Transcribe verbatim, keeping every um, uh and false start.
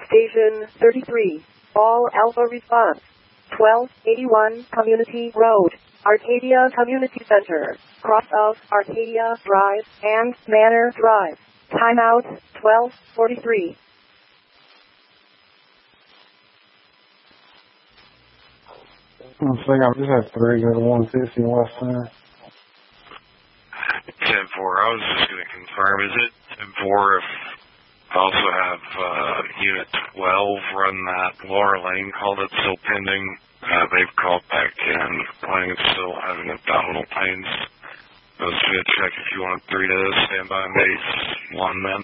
Station thirty-three. All Alpha response. twelve eighty-one Community Road, Arcadia Community Center, cross of Arcadia Drive and Manor Drive. Timeout twelve forty-three. I'm saying I just had three go to one fifty West Center. ten four, I was just going to confirm, is it ten four if I also have uh, Unit twelve run that Laura Lane call that's still pending? Uh, they've called back in, playing it's still having abdominal pains. I was going to check if you wanted three to stand by in base one then.